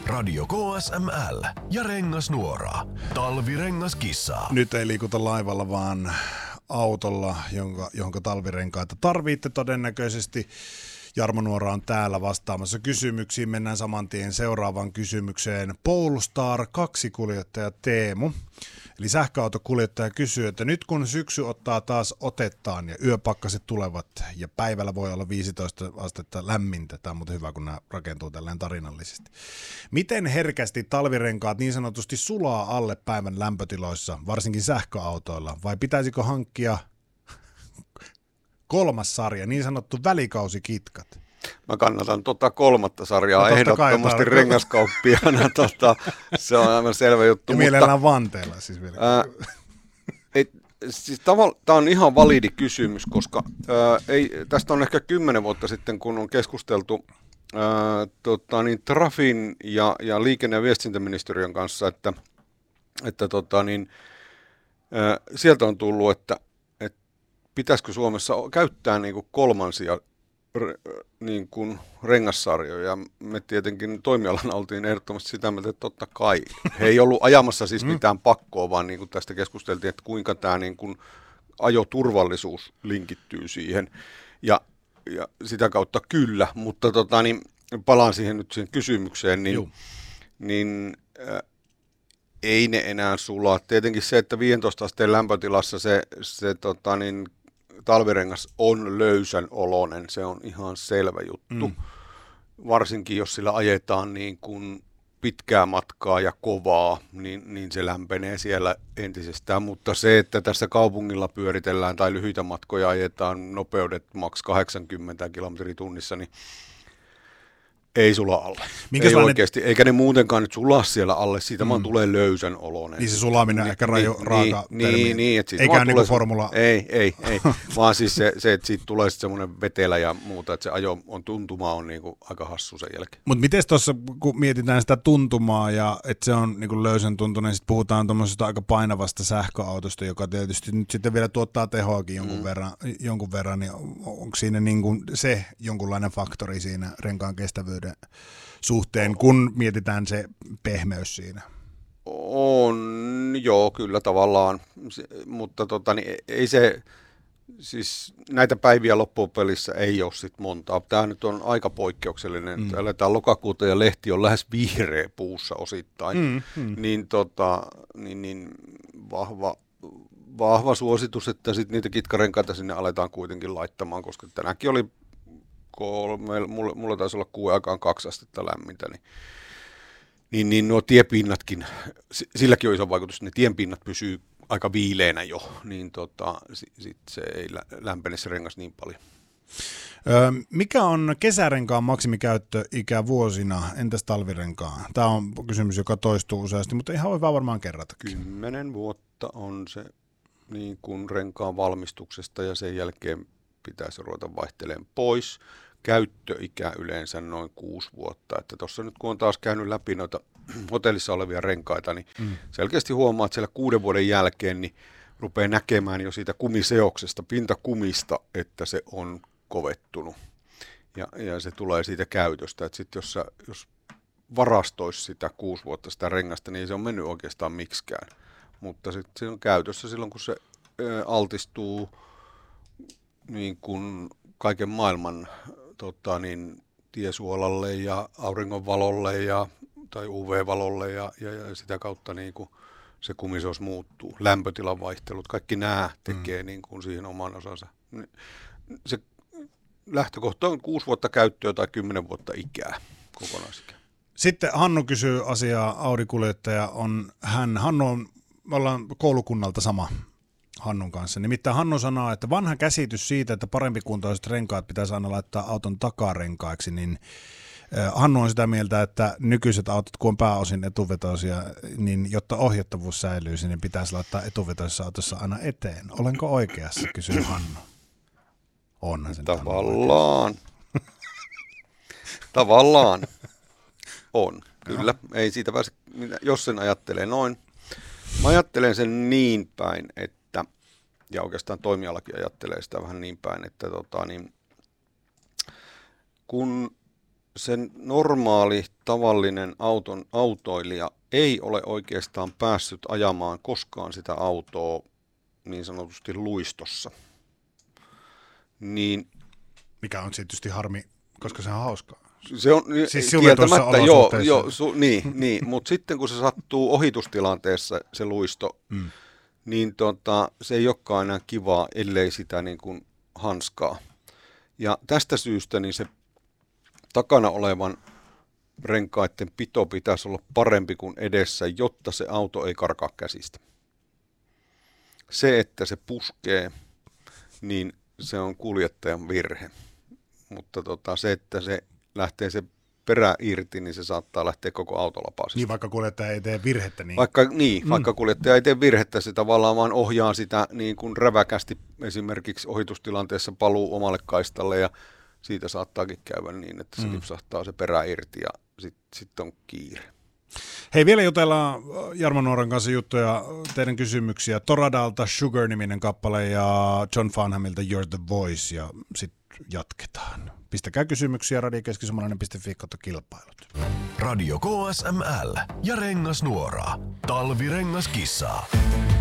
Radio KSML ja Rengasnuora. Talvirengaskissa. Nyt ei liikuta laivalla, vaan autolla, jonka talvirenkaita tarvitte todennäköisesti. Jarmo Nuora on täällä vastaamassa kysymyksiin. Mennään saman tien seuraavaan kysymykseen. Polestar 2-kuljettaja Teemu, eli sähköautokuljettaja, kysyy, että nyt kun syksy ottaa taas otettaan ja yöpakkaset tulevat ja päivällä voi olla 15 astetta lämmintä, tämä on muuten hyvä, kun nämä rakentuu tälleen tarinallisesti. Miten herkästi talvirenkaat niin sanotusti sulaa alle päivän lämpötiloissa, varsinkin sähköautoilla, vai pitäisikö hankkia kolmas sarja, niin sanottu välikausikitkat? Mä kannatan kolmatta sarjaa ehdottomasti rengaskauppiaana. Se on aivan selvä juttu. Ja mielellään vanteella siis vielä. Siis tämä on ihan validi kysymys, koska tästä on ehkä 10 vuotta sitten, kun on keskusteltu Trafin ja liikenne- ja viestintäministeriön kanssa, että sieltä on tullut, että pitäisikö Suomessa käyttää niin kuin kolmansia niin kuin rengassarjoja. Me tietenkin toimialana oltiin ehdottomasti sitä mieltä, että totta kai. He ei ollut ajamassa siis mitään pakkoa, vaan niin kuin tästä keskusteltiin, että kuinka tämä niin kuin ajoturvallisuus linkittyy siihen. Ja sitä kautta kyllä, mutta palaan siihen kysymykseen, niin ei ne enää sulaa. Tietenkin se, että 15 asteen lämpötilassa se talvirengas on löysän oloinen, se on ihan selvä juttu. Varsinkin jos sillä ajetaan niin kuin pitkää matkaa ja kovaa, niin se lämpenee siellä entisestään. Mutta se, että tässä kaupungilla pyöritellään tai lyhyitä matkoja ajetaan nopeudet maks 80 kilometriä tunnissa, niin ei sula alle. Ei oikeasti, eikä ne muutenkaan nyt sulaa siellä alle, siitä vaan tulee löysän oloinen. Niin se sulaminen on ehkä raaka termi. Niin, että eikä ole niin kuin formula. Ei, vaan siis se, että siitä tulee semmoinen vetelä ja muuta, että se tuntuma on niinku aika hassu sen jälkeen. Mutta miten tuossa, kun mietitään sitä tuntumaa ja että se on niinku löysän tuntunen, niin sitten puhutaan tuommoisesta aika painavasta sähköautosta, joka tietysti nyt sitten vielä tuottaa tehoakin jonkun verran, niin onko siinä niinku se jonkunlainen faktori siinä renkaan kestävyyden suhteen, kun mietitään se pehmeys siinä? On, joo, kyllä tavallaan, mutta ei se, siis näitä päiviä loppupelissä ei ole sit montaa. Tämä nyt on aika poikkeuksellinen. Eletään lokakuuta ja lehti on lähes vihreä puussa osittain, niin vahva suositus, että sit niitä kitkarenkaita sinne aletaan kuitenkin laittamaan, koska tänäänkin oli mulla taisi olla 6 aikaan 2 astetta lämmintä, niin nuo tiepinnatkin, silläkin on iso vaikutus, ne tienpinnat pysyy aika viileänä jo, niin sit se ei lämpene se rengas niin paljon. Mikä on kesärenkaan maksimikäyttöikä vuosina, entäs talvirenkaan? Tämä on kysymys, joka toistuu useasti, mutta ihan hyvä varmaan kerratakin. 10 vuotta on se niin kuin renkaan valmistuksesta ja sen jälkeen pitäisi ruveta vaihtelemaan pois. Käyttöikä yleensä noin 6 vuotta. Että tuossa nyt kun on taas käynyt läpi noita hotellissa olevia renkaita, niin selkeästi huomaa, että siellä 6 vuoden jälkeen niin rupeaa näkemään jo siitä kumiseoksesta, pintakumista, että se on kovettunut. Ja se tulee siitä käytöstä. Että sitten jos varastoisi sitä 6 vuotta sitä rengasta, niin se on mennyt oikeastaan miksikään. Mutta sitten se on käytössä silloin, kun se altistuu niin kuin kaiken maailman tiesuolalle ja auringonvalolle tai UV-valolle ja sitä kautta niin kuin se kumiseos muuttuu. Lämpötilan vaihtelut, kaikki nämä tekee niin kuin siihen oman osansa. Se lähtökohta on 6 vuotta käyttöä tai 10 vuotta ikää, kokonaisikää. Sitten Hannu kysyy asiaa, Audi-kuljettaja on hän. Me ollaan koulukunnalta sama Hannun kanssa. Nimittäin Hannu sanoo, että vanha käsitys siitä, että parempikuntoiset renkaat pitäisi aina laittaa auton takarenkaiksi, niin Hannu on sitä mieltä, että nykyiset autot, kun on pääosin etuvetoisia, niin jotta ohjattavuus säilyisi, niin pitäisi laittaa etuvetoisessa autossa aina eteen. Olenko oikeassa, kysyy Hannu. Onhan se Tavallaan on. Kyllä, ei siitä pääse, jos sen ajattelee noin. Mä ajattelen sen niin päin, että, ja oikeastaan toimialakin ajattelee sitä vähän niin päin, että kun sen normaali, tavallinen autoilija ei ole oikeastaan päässyt ajamaan koskaan sitä autoa niin sanotusti luistossa. Niin, mikä on tietysti harmi, koska se on hauskaa. Se on siis kieltämättä, niin, mutta sitten kun se sattuu ohitustilanteessa se luisto, niin se ei olekaan enää kivaa, ellei sitä niin kuin hanskaa. Ja tästä syystä niin se takana olevan renkaiden pito pitäisi olla parempi kuin edessä, jotta se auto ei karkaa käsistä. Se, että se puskee, niin se on kuljettajan virhe. Mutta se, että se lähtee se perä irti, niin se saattaa lähteä koko autolapasesta. Niin, vaikka kuljettaja ei tee virhettä. Niin. Vaikka kuljettaja ei tee virhettä, se tavallaan vaan ohjaa sitä niin kuin räväkästi esimerkiksi ohitustilanteessa paluu omalle kaistalle ja siitä saattaakin käydä niin, että se lipsahtaa se perä irti ja sitten on kiire. Hei, vielä jutellaan Jarmo Nuoran kanssa juttuja, teidän kysymyksiä. Toradalta Sugar-niminen kappale ja John Farnhamilta You're the Voice ja sitten jatketaan. Pistäkää kysymyksiä radiokeskisuomalainen.fi/kilpailut. Radio KSML ja Rengasnuora. Talvirengaskissa.